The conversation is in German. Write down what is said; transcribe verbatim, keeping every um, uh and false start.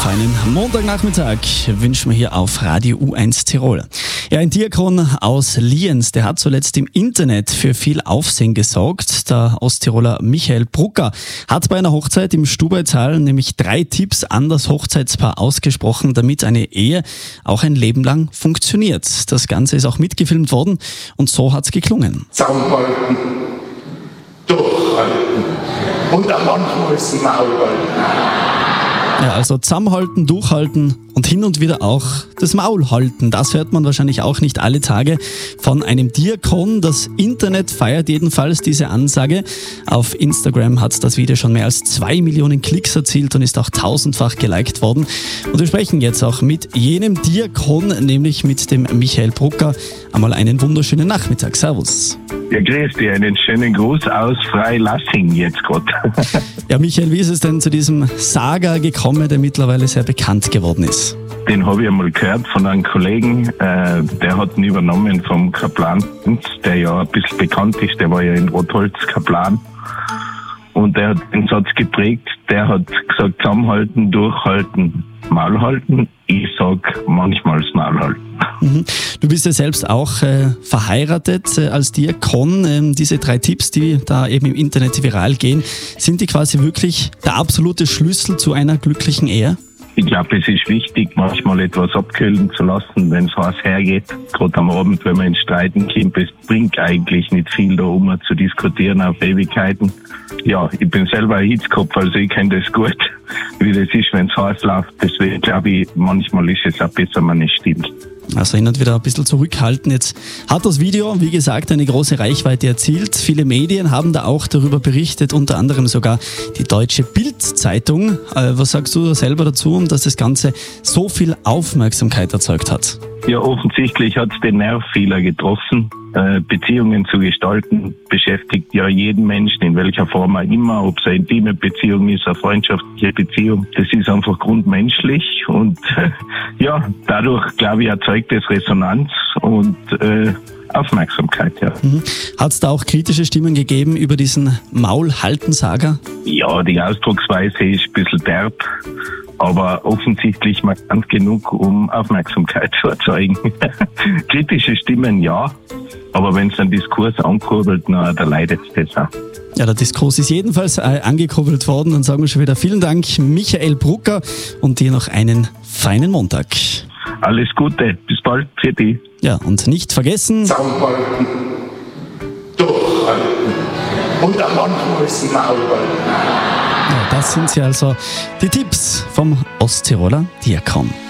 einen Montagnachmittag wünschen wir hier auf Radio U eins Tirol. Ja, ein Diakon aus Lienz, der hat zuletzt im Internet für viel Aufsehen gesorgt. Der Osttiroler Michael Brucker hat bei einer Hochzeit im Stubaital nämlich drei Tipps an das Hochzeitspaar ausgesprochen, damit eine Ehe auch ein Leben lang funktioniert. Das Ganze ist auch mitgefilmt worden und so hat's geklungen. Zusammenhalten, durchhalten und am Anfang ist ein Maul halten. Ja, also zusammenhalten, durchhalten und hin und wieder auch das Maul halten. Das hört man wahrscheinlich auch nicht alle Tage von einem Diakon. Das Internet feiert jedenfalls diese Ansage. Auf Instagram hat das Video schon mehr als zwei Millionen Klicks erzielt und ist auch tausendfach geliked worden. Und wir sprechen jetzt auch mit jenem Diakon, nämlich mit dem Michael Brucker. Einmal einen wunderschönen Nachmittag. Servus. Ja, grüß dich. Einen schönen Gruß aus Freilassing jetzt gerade. Ja, Michael, wie ist es denn zu diesem Saga gekommen, der mittlerweile sehr bekannt geworden ist? Den habe ich einmal gehört von einem Kollegen, äh, der hat ihn übernommen vom Kaplan, der ja ein bisschen bekannt ist, der war ja in Rotholz Kaplan. Und der hat den Satz geprägt, der hat gesagt, zusammenhalten, durchhalten, Maul halten. Ich sag manchmal das Maul halten. Mhm. Du bist ja selbst auch äh, verheiratet äh, als Diakon. Ähm, diese drei Tipps, die da eben im Internet viral gehen, sind die quasi wirklich der absolute Schlüssel zu einer glücklichen Ehe? Ich glaube, es ist wichtig, manchmal etwas abkühlen zu lassen, wenn es heiß hergeht. Gerade am Abend, wenn man ins Streiten kommt, es bringt eigentlich nicht viel da um zu diskutieren auf Ewigkeiten. Ja, ich bin selber ein Hitzkopf, also ich kenne das gut, wie das ist, wenn es heiß läuft. Deswegen glaube ich, manchmal ist es auch besser, man ist still. Also hin und wieder ein bisschen zurückhalten. Jetzt hat das Video, wie gesagt, eine große Reichweite erzielt. Viele Medien haben da auch darüber berichtet, unter anderem sogar die Deutsche Bild-Zeitung. Äh, was sagst du selber dazu, dass das Ganze so viel Aufmerksamkeit erzeugt hat? Ja, offensichtlich hat es den Nervfehler getroffen. Äh, Beziehungen zu gestalten beschäftigt ja jeden Menschen, in welcher Form auch immer, ob es eine intime Beziehung ist, eine freundschaftliche Beziehung. Das ist einfach grundmenschlich und äh, ja, dadurch, glaube ich, erzeugt es Resonanz und äh, Aufmerksamkeit. Ja. Mhm. Hat es da auch kritische Stimmen gegeben über diesen Maul-Halten-Saga? Ja, die Ausdrucksweise ist ein bisschen derb, aber offensichtlich markant genug, um Aufmerksamkeit zu erzeugen. Kritische Stimmen ja, aber wenn es einen Diskurs ankurbelt, na, da leidet es das auch. Ja, der Diskurs ist jedenfalls äh, angekurbelt worden. Dann sagen wir schon wieder vielen Dank, Michael Brucker, und dir noch einen feinen Montag. Alles Gute, bis bald, für dich. Ja, und nicht vergessen, Zusammenhalten, durchhalten und am Anfang ist ein Maul halten. ja, das sind sie also die Tipps vom Osttiroler Diakon.